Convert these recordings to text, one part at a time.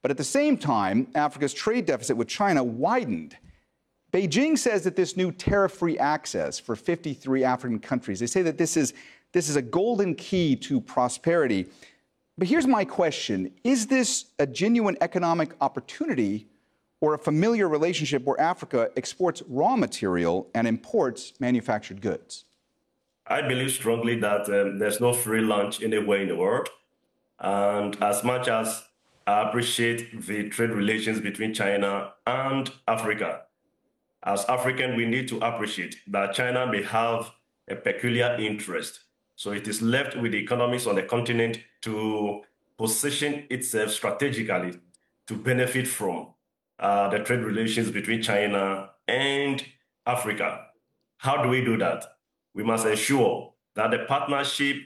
But at the same time, Africa's trade deficit with China widened. Beijing says that this new tariff-free access for 53 African countries, they say that this is a golden key to prosperity. But here's my question. Is this a genuine economic opportunity or a familiar relationship where Africa exports raw material and imports manufactured goods? I believe strongly that there's no free lunch anywhere in the world. And as much as I appreciate the trade relations between China and Africa, as African, we need to appreciate that China may have a peculiar interest. So it is left with the economies on the continent to position itself strategically to benefit from the trade relations between China and Africa. How do we do that? We must ensure that the partnership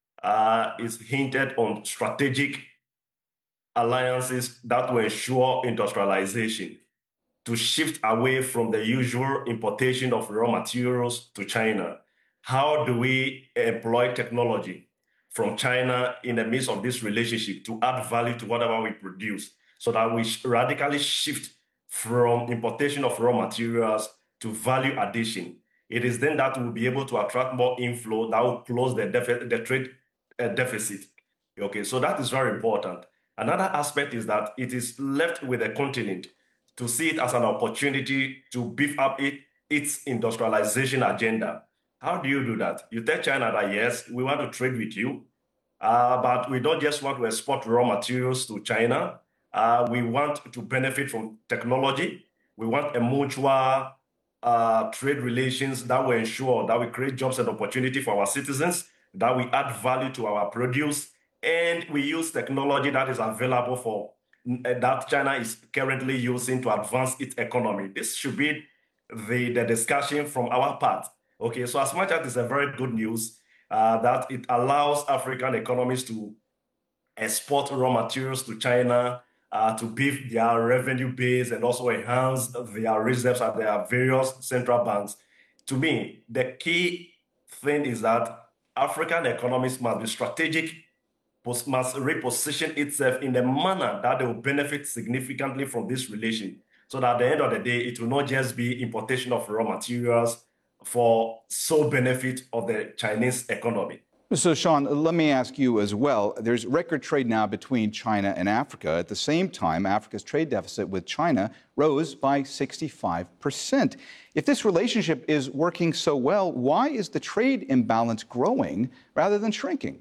is hinted on strategic alliances that will ensure industrialization, to shift away from the usual importation of raw materials to China. How do we employ technology from China in the midst of this relationship to add value to whatever we produce so that we radically shift from importation of raw materials to value addition? It is then that we'll be able to attract more inflow that will close the trade deficit. Okay, so that is very important. Another aspect is that it is left with the continent to see it as an opportunity to beef up its industrialization agenda. How do you do that? You tell China that, yes, we want to trade with you, but we don't just want to export raw materials to China. We want to benefit from technology. We want a mutual trade relations that will ensure that we create jobs and opportunity for our citizens, that we add value to our produce, and we use technology that is available for that China is currently using to advance its economy. This should be the discussion from our part. Okay, so as much as it's a very good news that it allows African economies to export raw materials to China, to beef their revenue base and also enhance their reserves at their various central banks. To me, the key thing is that African economies must be strategic, must reposition itself in a manner that they will benefit significantly from this relation. So that at the end of the day, it will not just be importation of raw materials for sole benefit of the Chinese economy. So, Sean, let me ask you as well. There's record trade now between China and Africa. At the same time, Africa's trade deficit with China rose by 65%. If this relationship is working so well, why is the trade imbalance growing rather than shrinking?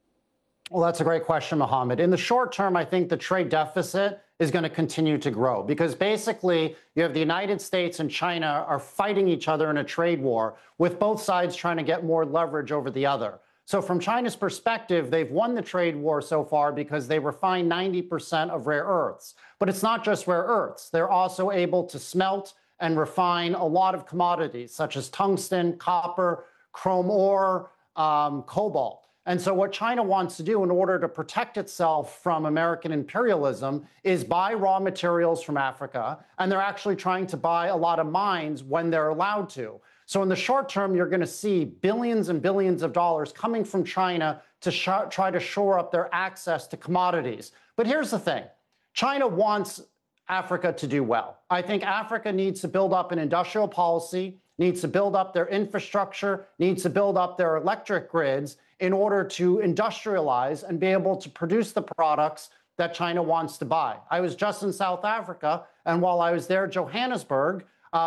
Well, that's a great question, Mohammed. In the short term, I think the trade deficit is going to continue to grow because basically you have the United States and China are fighting each other in a trade war with both sides trying to get more leverage over the other. So from China's perspective, they've won the trade war so far because they refine 90% of rare earths. But it's not just rare earths. They're also able to smelt and refine a lot of commodities such as tungsten, copper, chrome ore, cobalt. And so what China wants to do in order to protect itself from American imperialism is buy raw materials from Africa, and they're actually trying to buy a lot of mines when they're allowed to. So in the short term, you're going to see billions and billions of dollars coming from China to try to shore up their access to commodities. But here's the thing. China wants Africa to do well. I think Africa needs to build up an industrial policy, needs to build up their infrastructure, needs to build up their electric grids in order to industrialize and be able to produce the products that China wants to buy. I was just in South Africa, and while I was there, Johannesburg,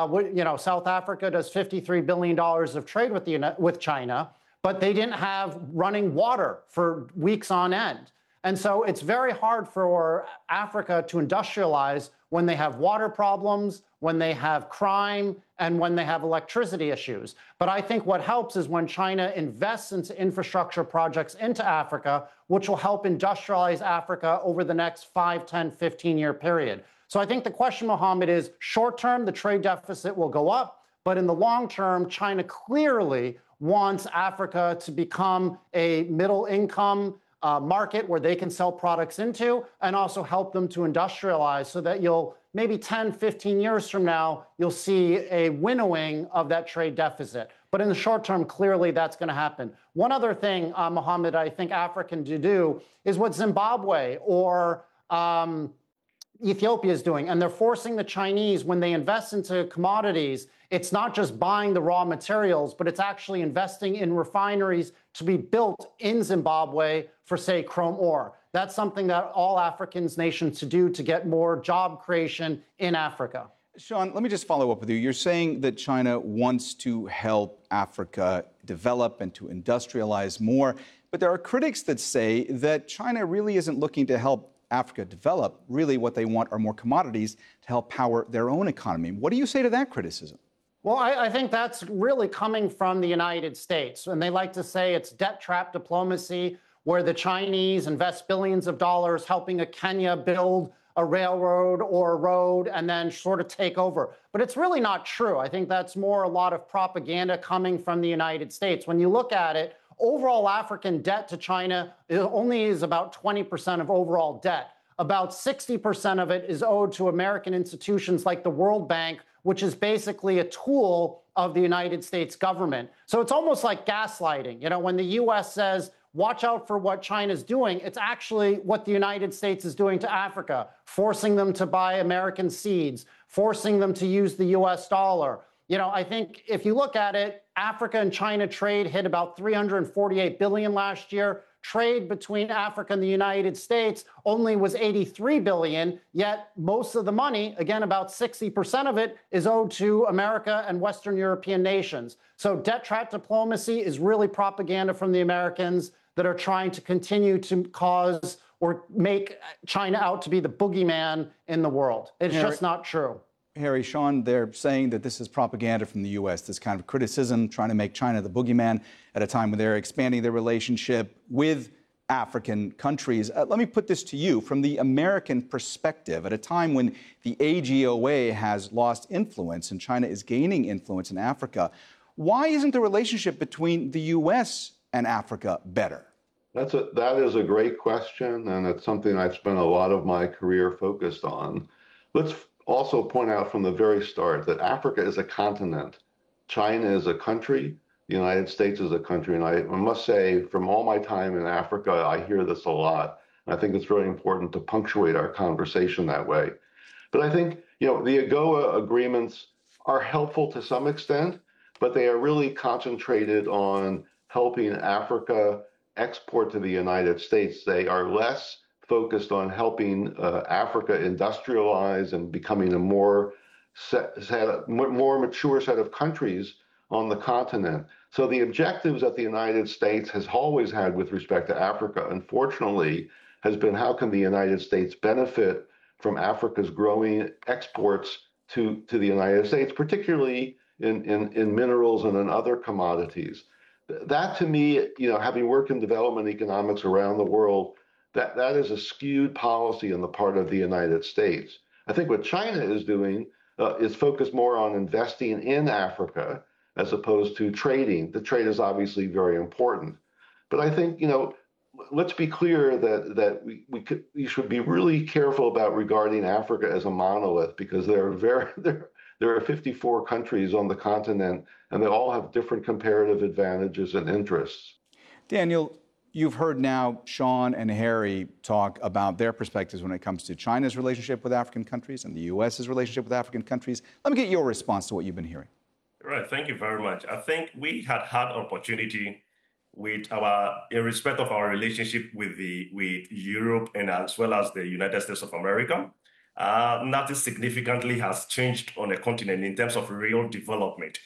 South Africa does $53 billion of trade with China, but they didn't have running water for weeks on end. And so it's very hard for Africa to industrialize when they have water problems, when they have crime, and when they have electricity issues. But I think what helps is when China invests into infrastructure projects into Africa, which will help industrialize Africa over the next 5, 10, 15-year period. So I think the question, Mohammed, is short term, the trade deficit will go up, but in the long term, China clearly wants Africa to become a middle income market where they can sell products into and also help them to industrialize so that you'll maybe 10, 15 years from now, you'll see a winnowing of that trade deficit. But in the short term, clearly that's going to happen. One other thing, Mohammed, I think Africa can do is what Zimbabwe or Ethiopia is doing. And they're forcing the Chinese, when they invest into commodities, it's not just buying the raw materials, but it's actually investing in refineries to be built in Zimbabwe for, say, chrome ore. That's something that all African nations should do to get more job creation in Africa. Sean, let me just follow up with you. You're saying that China wants to help Africa develop and to industrialize more, but there are critics that say that China really isn't looking to help Africa develop. Really, what they want are more commodities to help power their own economy. What do you say to that criticism? Well, I think that's really coming from the United States. And they like to say it's debt trap diplomacy, where the Chinese invest billions of dollars helping a Kenya build a railroad or a road and then sort of take over. But it's really not true. I think that's more a lot of propaganda coming from the United States. When you look at it, overall African debt to China only is about 20% of overall debt. About 60% of it is owed to American institutions like the World Bank, which is basically a tool of the United States government. So it's almost like gaslighting. You know, when the U.S. says, watch out for what China's doing, it's actually what the United States is doing to Africa, forcing them to buy American seeds, forcing them to use the U.S. dollar. You know, I think if you look at it, Africa and China trade hit about $348 billion last year. Trade between Africa and the United States only was $83 billion, yet most of the money, again, about 60% of it, is owed to America and Western European nations. So debt trap diplomacy is really propaganda from the Americans that are trying to continue to cause or make China out to be the boogeyman in the world. It's just not true. Harry, Sean, they're saying that this is propaganda from the U.S., this kind of criticism, trying to make China the boogeyman at a time when they're expanding their relationship with African countries. Let me put this to you from the American perspective. At a time when the AGOA has lost influence and China is gaining influence in Africa, why isn't the relationship between the U.S. and Africa better? That is a great question, and it's something I've spent a lot of my career focused on. Let's also point out from the very start that Africa is a continent. China is a country. The United States is a country. And I must say, from all my time in Africa, I hear this a lot. And I think it's very important to punctuate our conversation that way. But I think, the AGOA agreements are helpful to some extent, but they are really concentrated on helping Africa export to the United States. They are less focused on helping Africa industrialize and becoming a more mature set of countries on the continent. So the objectives that the United States has always had with respect to Africa, unfortunately, has been how can the United States benefit from Africa's growing exports to the United States, particularly in minerals and in other commodities. That to me, having worked in development economics around the world, that is a skewed policy on the part of the United States. I think what China is doing is focused more on investing in Africa as opposed to trading. The trade is obviously very important. But I think, let's be clear that we should be really careful about regarding Africa as a monolith, because there are 54 countries on the continent, and they all have different comparative advantages and interests. Daniel, you've heard now Sean and Harry talk about their perspectives when it comes to China's relationship with African countries and the U.S.'s relationship with African countries. Let me get your response to what you've been hearing. Right. Thank you very much. I think we had opportunity in respect of our relationship with Europe and as well as the United States of America. Nothing significantly has changed on the continent in terms of real development.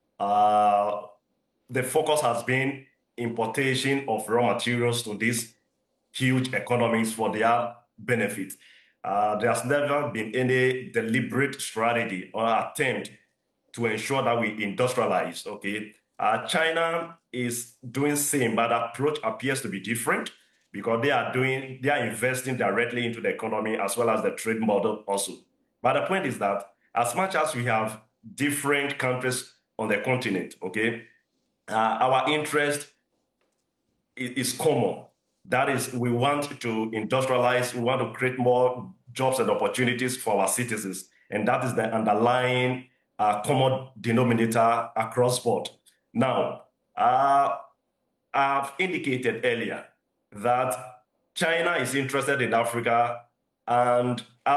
The focus has been importation of raw materials to these huge economies for their benefit. There's never been any deliberate strategy or attempt to ensure that we industrialize, okay? China is doing same, but the approach appears to be different because they are investing directly into the economy as well as the trade model also. But the point is that as much as we have different countries on the continent, okay, our interest is common. That is, we want to industrialize, we want to create more jobs and opportunities for our citizens. And that is the underlying common denominator across board. Now, I've indicated earlier that China is interested in Africa, and